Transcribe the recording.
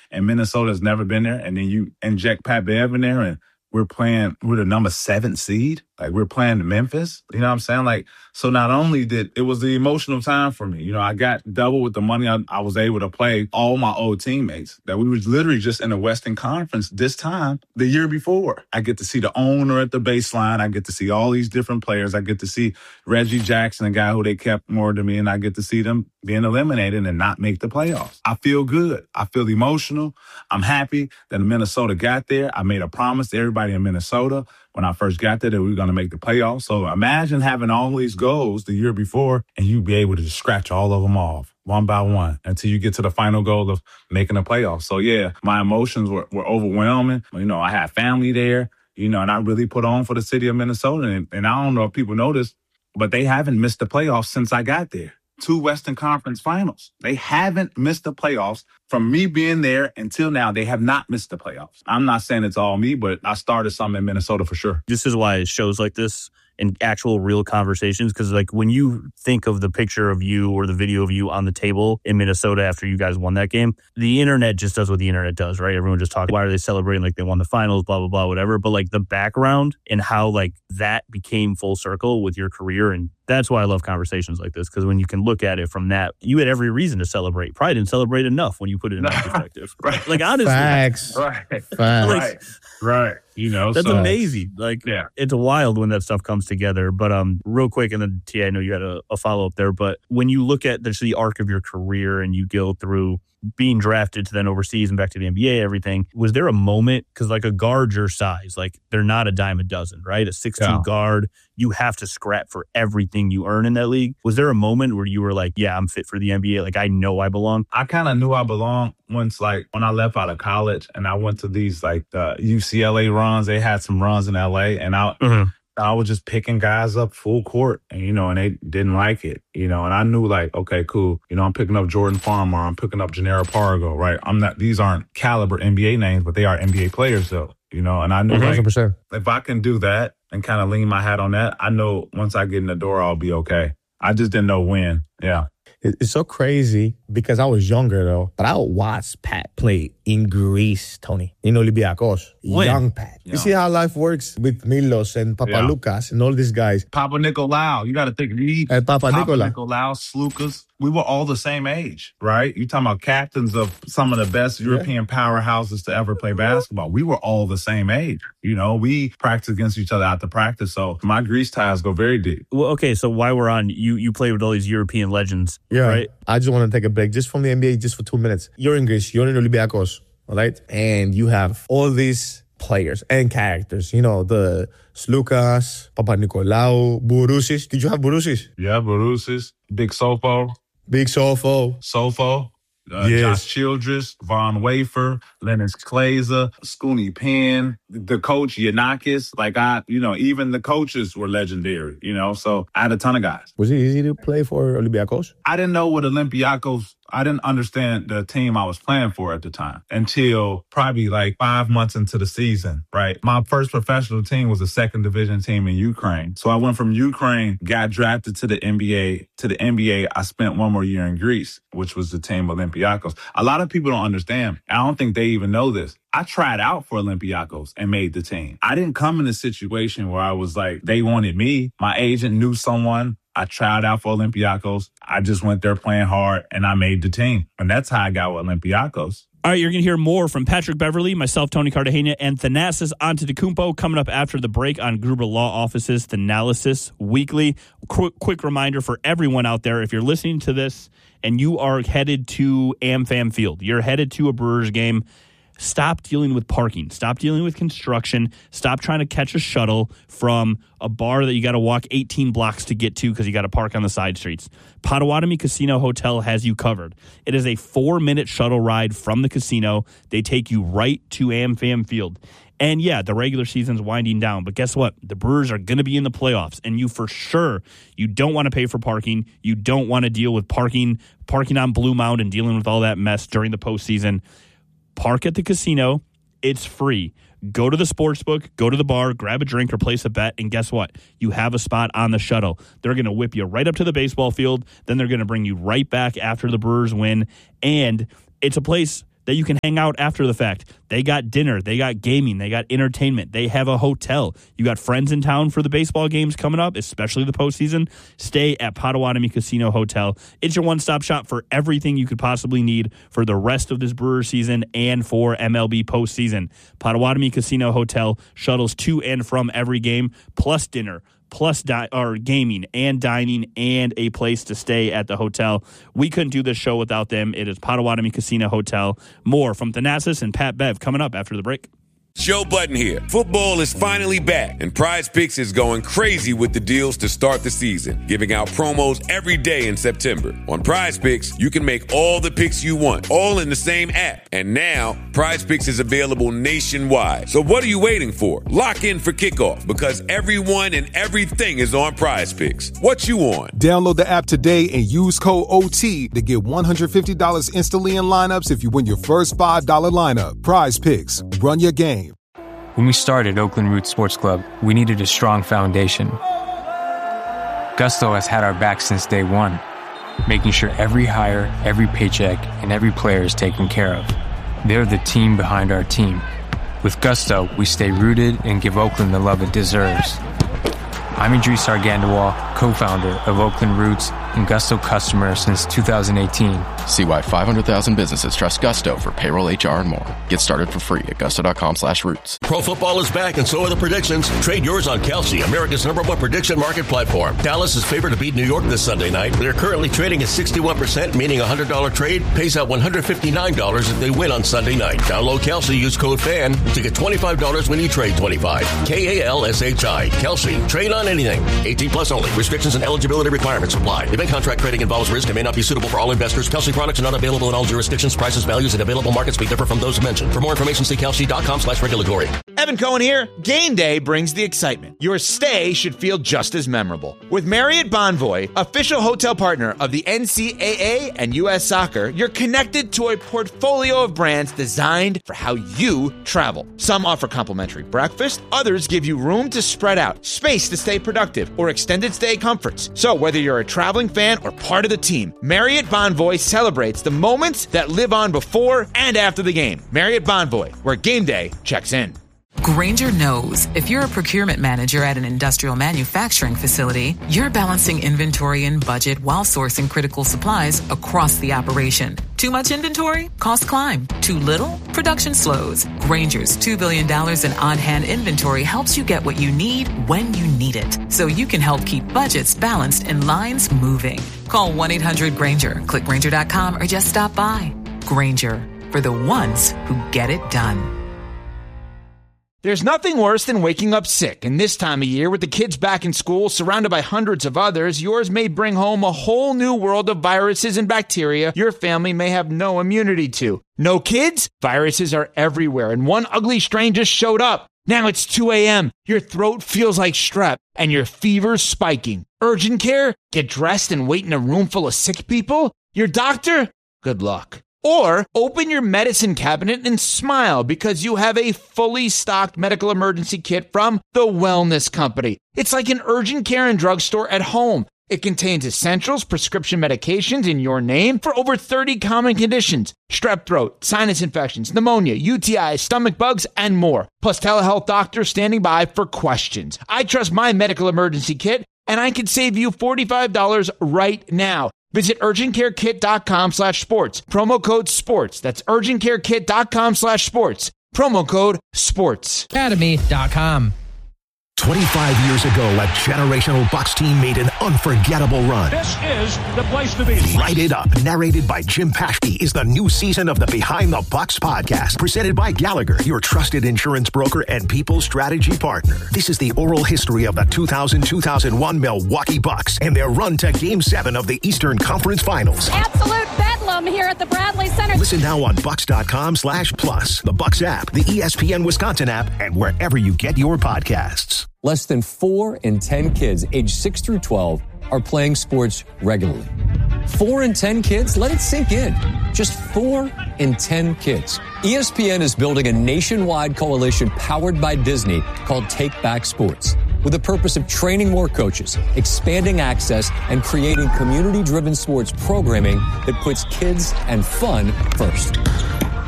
and Minnesota's never been there, and then you inject Pat Bev in there, and we're the number 7 seed. Like, we're playing Memphis. You know what I'm saying? Like, so not only it was the emotional time for me. You know, I got double with the money I was able to play all my old teammates that we was literally just in the Western Conference this time the year before. I get to see the owner at the baseline. I get to see all these different players. I get to see Reggie Jackson, a guy who they kept more than me, and I get to see them being eliminated and not make the playoffs. I feel good. I feel emotional. I'm happy that Minnesota got there. I made a promise to everybody in Minnesota when I first got there that we were going to make the playoffs. So imagine having all these goals the year before and you be able to just scratch all of them off one by one until you get to the final goal of making the playoffs. So yeah, my emotions were overwhelming. You know, I had family there, you know, and I really put on for the city of Minnesota. And I don't know if people know this, but they haven't missed the playoffs since I got there. 2 Western Conference finals. They haven't missed the playoffs. From me being there until now, they have not missed the playoffs. I'm not saying it's all me, but I started something in Minnesota for sure. This is why shows like this and actual real conversations, because like when you think of the picture of you or the video of you on the table in Minnesota after you guys won that game, the internet just does what the internet does, right? Everyone just talks, why are they celebrating like they won the finals, blah, blah, blah, whatever. But like the background and how like that became full circle with your career, and that's why I love conversations like this, because when you can look at it from that, you had every reason to celebrate. Probably didn't celebrate enough when you put it in that perspective. Right. Like honestly. Facts. Right. Like, Right. You know, that's amazing. Like, yeah, it's wild when that stuff comes together. But real quick, and then T, I know you had a follow up there. But when you look at the arc of your career and you go through being drafted to then overseas and back to the NBA, everything, was there a moment? Because like a guard your size, like they're not a dime a dozen, right? A 6'2" guard, you have to scrap for everything you earn in that league. Was there a moment where you were like, yeah, I'm fit for the NBA? Like, I know I belong? I kind of knew I belonged once, like when I left out of college and I went to these like UCLA runs. They had some runs in LA, and I was just picking guys up full court, and, you know, and they didn't like it, you know, and I knew like, okay, cool. You know, I'm picking up Jordan Farmer. I'm picking up Jannero Pargo, right? These aren't caliber NBA names, but they are NBA players though, you know, and I knew 100%. Like, if I can do that and kind of lean my hat on that, I know once I get in the door, I'll be okay. I just didn't know when. Yeah. It's so crazy because I was younger though, but I watched Pat play in Greece, Tony, in Olympiacos. Young Pat. Yeah. You see how life works with Milos and Papaloukas and all these guys. Papa Nicolau. You got to think. Papa Nicolau, Slukas. We were all the same age, right? You talking about captains of some of the best European powerhouses to ever play basketball. We were all the same age. You know, we practice against each other out to practice. So my Greece ties go very deep. Well, okay, so while we're on, you play with all these European legends, right? I just want to take a break just from the NBA just for 2 minutes. You're in Greece, you're in Olympiacos, all right? And you have all these players and characters, you know, the Slukas, Papanikolaou, Bourousis. Did you have Bourousis? Yeah, Bourousis, Big Sofo. Yes. Josh Childress, Von Wafer, Lennox Klayser, Scooney Penn, the coach Yanakis. Like even the coaches were legendary, you know, so I had a ton of guys. Was it easy to play for Olympiacos? I didn't know what Olympiacos, I didn't understand the team I was playing for at the time until probably like 5 months into the season, right? My first professional team was a second division team in Ukraine. So I went from Ukraine, got drafted to the NBA. To the NBA, I spent 1 more year in Greece, which was the team Olympiacos. A lot of people don't understand. I don't think they even know this. I tried out for Olympiacos and made the team. I didn't come in a situation where I was like, they wanted me. My agent knew someone. I tried out for Olympiacos. I just went there playing hard, and I made the team. And that's how I got with Olympiacos. All right, you're going to hear more from Patrick Beverley, myself, Tony Cartagena, and Thanasis Antetokounmpo coming up after the break on Gruber Law Office's Thanalysis Weekly. Quick reminder for everyone out there, if you're listening to this and you are headed to AmFam Field, you're headed to a Brewers game, stop dealing with parking. Stop dealing with construction. Stop trying to catch a shuttle from a bar that you got to walk 18 blocks to get to because you got to park on the side streets. Potawatomi Casino Hotel has you covered. It is a 4-minute shuttle ride from the casino. They take you right to AmFam Field. And yeah, the regular season's winding down, but guess what? The Brewers are going to be in the playoffs, and you don't want to pay for parking. You don't want to deal with parking on Blue Mound and dealing with all that mess during the postseason. Park at the casino. It's free. Go to the sports book, go to the bar, grab a drink or place a bet, and guess what? You have a spot on the shuttle. They're going to whip you right up to the baseball field. Then they're going to bring you right back after the Brewers win. And it's a place that you can hang out after the fact. They got dinner, they got gaming, they got entertainment, they have a hotel. You got friends in town for the baseball games coming up, especially the postseason. Stay at Potawatomi Casino Hotel. It's your one-stop shop for everything you could possibly need for the rest of this Brewer season and for MLB postseason. Potawatomi Casino Hotel shuttles to and from every game, plus dinner, plus gaming and dining, and a place to stay at the hotel. We couldn't do this show without them. It is Potawatomi Casino Hotel. More from Thanasis and Pat Bev coming up after the break. Joe Budden here. Football is finally back, and Prize Picks is going crazy with the deals to start the season, giving out promos every day in September. On Prize Picks, you can make all the picks you want, all in the same app. And now, Prize Picks is available nationwide. So what are you waiting for? Lock in for kickoff, because everyone and everything is on Prize Picks. What you on? Download the app today and use code OT to get $150 instantly in lineups if you win your first $5 lineup. Prize Picks. Run your game. When we started Oakland Roots Sports Club, we needed a strong foundation. Gusto has had our back since day one, making sure every hire, every paycheck, and every player is taken care of. They're the team behind our team. With Gusto, we stay rooted and give Oakland the love it deserves. I'm Idris Argandawal, co-founder of Oakland Roots and Gusto customer since 2018. See why 500,000 businesses trust Gusto for payroll, HR, and more. Get started for free at gusto.com/roots. Pro football is back, and so are the predictions. Trade yours on Kalshi, America's #1 prediction market platform. Dallas is favored to beat New York this Sunday night. They're currently trading at 61%, meaning a $100 trade pays out $159 if they win on Sunday night. Download Kalshi, use code FAN to get $25 when you trade 25. KALSHI. Kalshi. Trade on anything. 18 plus only. Restrictions and eligibility requirements apply. Event contract trading involves risk and may not be suitable for all investors. Kalshi products are not available in all jurisdictions. Prices, values, and available markets may differ from those mentioned. For more information, see kalshi.com/regulatory. Evan Cohen here. Game day brings the excitement. Your stay should feel just as memorable. With Marriott Bonvoy, official hotel partner of the NCAA and U.S. Soccer, you're connected to a portfolio of brands designed for how you travel. Some offer complimentary breakfast. Others give you room to spread out, space to stay productive, or extended stay comforts. So whether you're a traveling fan or part of the team, Marriott Bonvoy celebrates the moments that live on before and after the game. Marriott Bonvoy, where game day checks in. Grainger knows if you're a procurement manager at an industrial manufacturing facility, you're balancing inventory and budget while sourcing critical supplies across the operation. Too much inventory? Costs climb. Too little? Production slows. Grainger's $2 billion in on-hand inventory helps you get what you need when you need it, so you can help keep budgets balanced and lines moving. Call 1-800-GRAINGER, click Grainger.com, or just stop by. Grainger, for the ones who get it done. There's nothing worse than waking up sick, and this time of year, with the kids back in school, surrounded by hundreds of others, yours may bring home a whole new world of viruses and bacteria your family may have no immunity to. No kids? Viruses are everywhere, and one ugly strain just showed up. Now it's 2 a.m., your throat feels like strep, and your fever's spiking. Urgent care? Get dressed and wait in a room full of sick people? Your doctor? Good luck. Or open your medicine cabinet and smile because you have a fully stocked medical emergency kit from The Wellness Company. It's like an urgent care and drugstore at home. It contains essentials, prescription medications in your name for over 30 common conditions. Strep throat, sinus infections, pneumonia, UTIs, stomach bugs, and more. Plus telehealth doctors standing by for questions. I trust my medical emergency kit, and I can save you $45 right now. Visit urgentcarekit.com/sports. Promo code SPORTS. That's urgentcarekit.com/sports. Promo code SPORTS. Academy.com. 25 years ago, a generational Bucs team made an unforgettable run. This is the place to be. Light It Up, narrated by Jim Paschke, is the new season of the Behind the Bucs podcast, presented by Gallagher, your trusted insurance broker and people strategy partner. This is the oral history of the 2000-2001 Milwaukee Bucs and their run to Game 7 of the Eastern Conference Finals. Absolute bedlam here at the Bradley Center. Listen now on Bucs.com/plus, the Bucs app, the ESPN Wisconsin app, and wherever you get your podcasts. Less than 4 in 10 kids aged 6 through 12 are playing sports regularly. 4 in 10 kids? Let it sink in. Just 4 in 10 kids. ESPN is building a nationwide coalition powered by Disney called Take Back Sports, with the purpose of training more coaches, expanding access, and creating community-driven sports programming that puts kids and fun first.